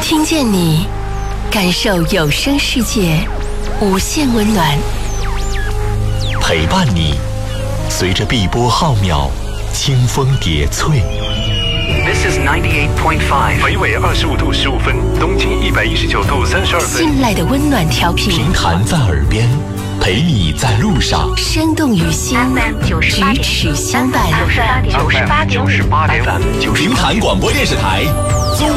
听见你，感受有声世界无限温暖， 陪伴你，随着碧波浩渺，清风叠翠。 This is 98.5， 北纬25度15分，东经119度32分。 信赖的温暖调频， 评弹在耳边，陪你在路上， 生动于心，咫尺相伴。 98.5， 评弹广播电视台。